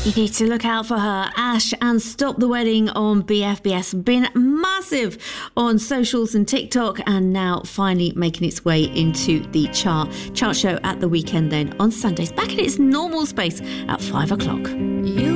You need to look out for her. Ash and Stop the Wedding on BFBS. Been massive on socials and TikTok, and now finally making its way into the chart show at the weekend then on Sundays. Back in its normal space at 5 o'clock. You